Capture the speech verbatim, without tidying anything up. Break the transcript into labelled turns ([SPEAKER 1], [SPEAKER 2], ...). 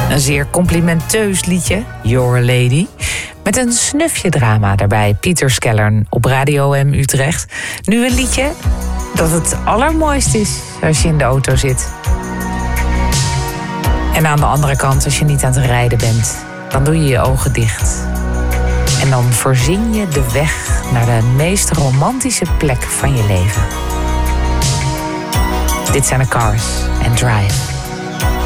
[SPEAKER 1] Een zeer complimenteus liedje, Your Lady. Met een snufje drama daarbij, Pieter Skellern op Radio M Utrecht. Nu een liedje dat het allermooist is als je in de auto zit. En aan de andere kant, als je niet aan het rijden bent, dan doe je je ogen dicht. En dan voorzien je de weg naar de meest romantische plek van je leven. Dit zijn de Cars and Drive.